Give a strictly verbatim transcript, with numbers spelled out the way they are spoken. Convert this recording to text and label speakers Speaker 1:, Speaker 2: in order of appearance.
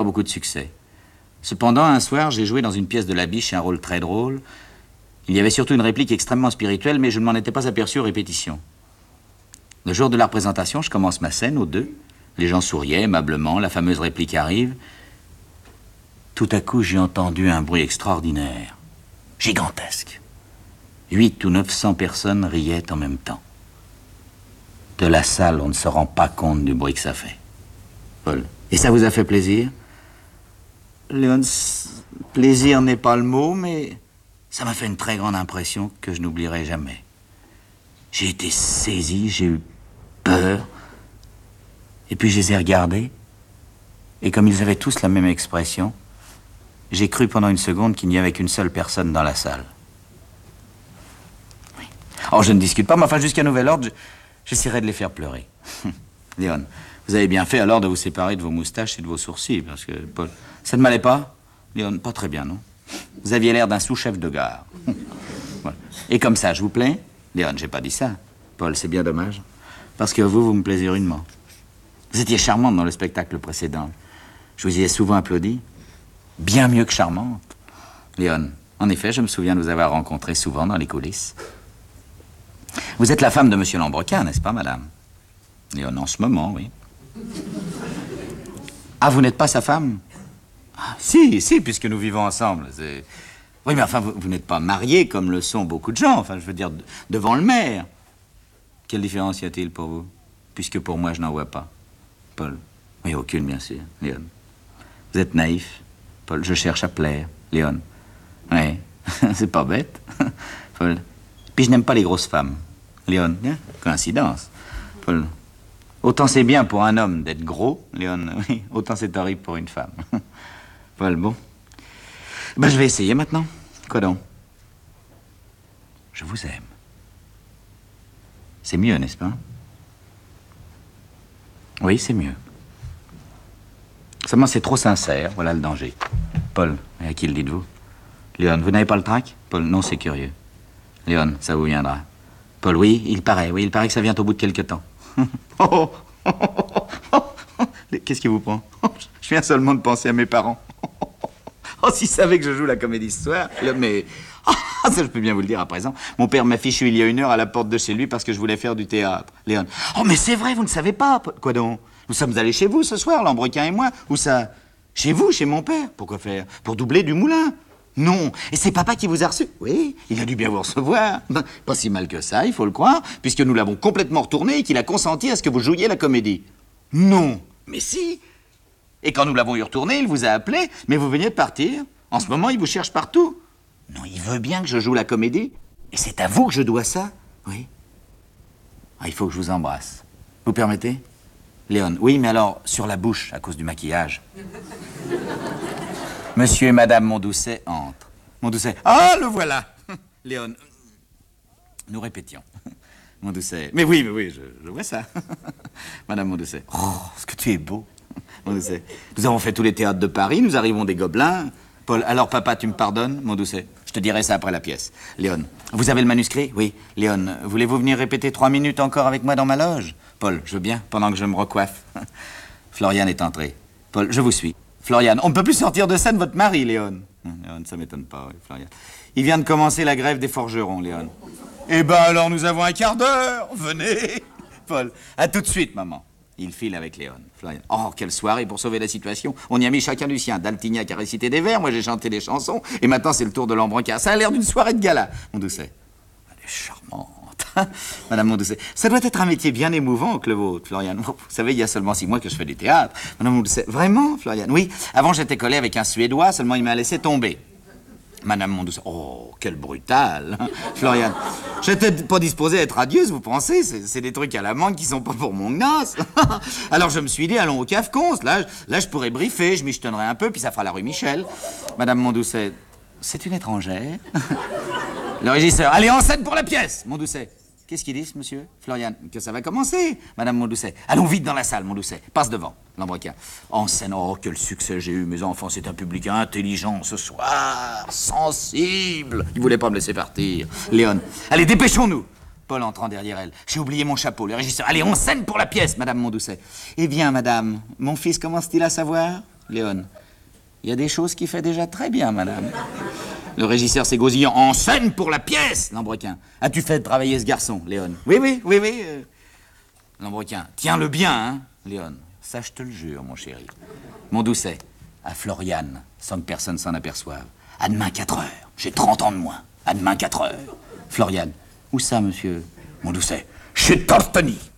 Speaker 1: beaucoup de succès. Cependant, un soir, j'ai joué dans une pièce de La Biche un rôle très drôle. Il y avait surtout une réplique extrêmement spirituelle, mais je ne m'en étais pas aperçu aux répétitions. Le jour de la représentation, je commence ma scène aux deux. Les gens souriaient aimablement, la fameuse réplique arrive. Tout à coup, j'ai entendu un bruit extraordinaire, gigantesque. Huit ou neuf cents personnes riaient en même temps. De la salle, on ne se rend pas compte du bruit que ça fait. Paul. Et ça vous a fait plaisir? Léon, plaisir n'est pas le mot, mais ça m'a fait une très grande impression que je n'oublierai jamais. J'ai été saisi, j'ai eu peur. Et puis je les ai regardés. Et comme ils avaient tous la même expression, j'ai cru pendant une seconde qu'il n'y avait qu'une seule personne dans la salle. Oui. Oh, je ne discute pas, mais enfin, jusqu'à nouvel ordre, je... j'essaierai de les faire pleurer. Léon, vous avez bien fait alors de vous séparer de vos moustaches et de vos sourcils, parce que, Paul, ça ne m'allait pas? Léon, pas très bien, non? Vous aviez l'air d'un sous-chef de gare. Voilà. Et comme ça, je vous plais? Léon, j'ai pas dit ça. Paul, c'est bien dommage, parce que vous, vous me plaisez rudement. Vous étiez charmante dans le spectacle précédent. Je vous y ai souvent applaudi. Bien mieux que charmante. Léon, en effet, je me souviens de vous avoir rencontré souvent dans les coulisses. Vous êtes la femme de Monsieur Lambrequin, n'est-ce pas, madame? Léon, en ce moment, oui. Ah, vous n'êtes pas sa femme? Ah, si, si, puisque nous vivons ensemble. Oui, mais enfin, vous, vous n'êtes pas mariés comme le sont beaucoup de gens. Enfin, je veux dire, de, devant le maire. Quelle différence y a-t-il pour vous? Puisque pour moi, je n'en vois pas. Paul. Oui, aucune, bien sûr. Léon. Vous êtes naïf. Paul, je cherche à plaire. Léon. Oui, c'est pas bête. Paul. Puis je n'aime pas les grosses femmes. Léon. Bien. Coïncidence. Paul. Autant c'est bien pour un homme d'être gros, Léon, oui, autant c'est horrible pour une femme. Paul, bon. Ben, je vais essayer maintenant. Quoi donc? Je vous aime. C'est mieux, n'est-ce pas? Oui, c'est mieux. Seulement, c'est trop sincère, voilà le danger. Paul, et à qui le dites-vous? Léon, vous n'avez pas le trac? Paul, non, c'est curieux. Léon, ça vous viendra. Paul, oui, il paraît, oui, il paraît que ça vient au bout de quelque temps. Oh, oh, oh, oh, oh. Qu'est-ce qui vous prend? Je viens seulement de penser à mes parents. Oh, s'ils savaient que je joue la comédie ce soir, là, mais... Oh, ça, je peux bien vous le dire à présent. Mon père m'a fichu il y a une heure à la porte de chez lui parce que je voulais faire du théâtre. Léon. Oh, mais c'est vrai, vous ne savez pas. Quoi donc? Nous sommes allés chez vous ce soir, Lambrequin et moi. Où ça? Chez vous, chez mon père. Pourquoi faire? Pour doubler du moulin. Non. Et c'est papa qui vous a reçu? Oui, il a dû bien vous recevoir. Ben, pas si mal que ça, il faut le croire, puisque nous l'avons complètement retourné et qu'il a consenti à ce que vous jouiez la comédie. Non. Mais si. Et quand nous l'avons eu retourné, il vous a appelé, mais vous veniez de partir. En ce moment, il vous cherche partout. Non, il veut bien que je joue la comédie. Et c'est à vous que je dois ça? Oui. Ah, il faut que je vous embrasse. Vous permettez? Léon, oui, mais alors, sur la bouche, à cause du maquillage. Monsieur et Madame Mondoucet entrent. Mondoucet, ah, le voilà. Léon, nous répétions. Mondoucet, mais oui, mais oui, je, je vois ça. Madame Mondoucet, oh, ce que tu es beau. Mondoucet, nous avons fait tous les théâtres de Paris, nous arrivons des Gobelins. Paul, alors papa, tu me pardonnes? Mondoucet, je te dirai ça après la pièce. Léon, vous avez le manuscrit? Oui. Léon, voulez-vous venir répéter trois minutes encore avec moi dans ma loge? Paul, je veux bien, pendant que je me recoiffe. Florian est entré. Paul, je vous suis. Florian, on ne peut plus sortir de scène votre mari, Léon. Léon, ça m'étonne pas, oui, Florian. Il vient de commencer la grève des forgerons, Léon. Eh ben alors nous avons un quart d'heure, venez. Paul, à tout de suite, maman. Il file avec Léon. Florian, oh, quelle soirée pour sauver la situation. On y a mis chacun du sien. Daltignac a récité des vers, moi j'ai chanté des chansons, et maintenant c'est le tour de Lambrequin. Ça a l'air d'une soirée de gala. Mondoucet, elle est charmante. Madame Mondoucet, ça doit être un métier bien émouvant que le vôtre, Florian. Vous savez, il y a seulement six mois que je fais du théâtre. Madame Mondoucet, vraiment, Florian? Oui, avant j'étais collé avec un Suédois, seulement il m'a laissé tomber. Madame Mondoucet, oh, quel brutal. Florian, j'étais pas disposé à être radieuse, vous pensez? C'est des trucs à la mangue qui sont pas pour mon gnas. Alors je me suis dit, allons au Cafcons. Là, là, je pourrais briefer, je michetonnerai un peu, puis ça fera la rue Michel. Madame Mondoucet, c'est une étrangère. Le régisseur, allez en scène pour la pièce. Mondoucet, qu'est-ce qu'ils disent, monsieur? Florian, que ça va commencer. Madame Mondoucet, allons vite dans la salle, Mondoucet. Passe devant. Lambrequin, en scène, oh, quel succès j'ai eu, mes enfants, c'est un public intelligent ce soir, sensible. Ils voulaient pas me laisser partir. Léon, allez, dépêchons-nous. Paul entrant derrière elle, j'ai oublié mon chapeau. Le régisseur, allez, en scène pour la pièce, Madame Mondoucet. Eh bien, madame, mon fils commence-t-il à savoir? Léon. Il y a des choses qu'il fait déjà très bien, madame. Le régisseur s'égosillant. En scène pour la pièce, Lambrequin. As-tu fait travailler ce garçon, Léon? Oui, oui, oui, oui. Euh... Lambrequin. Tiens-le bien, hein, Léon. Ça, je te le jure, mon chéri. Mon Doucet. À Floriane, sans que personne s'en aperçoive. À demain, quatre heures. J'ai trente ans de moins. À demain, quatre heures. Floriane. Où ça, monsieur? Mon Doucet. Chez Tortoni.